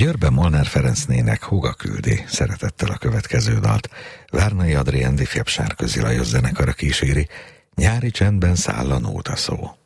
Győrben Molnár Ferenc nének húga küldi szeretettel a következő dalt. Várnai Adrien ifjabb Sárközi Lajos zenekara kíséri, Nyári csendben száll a nótaszó.